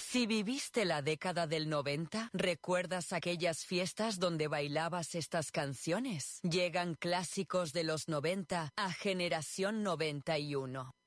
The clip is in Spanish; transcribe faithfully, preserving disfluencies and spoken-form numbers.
Si viviste la década del noventa, ¿recuerdas aquellas fiestas donde bailabas estas canciones? Llegan clásicos de los noventa a Generación noventa y uno.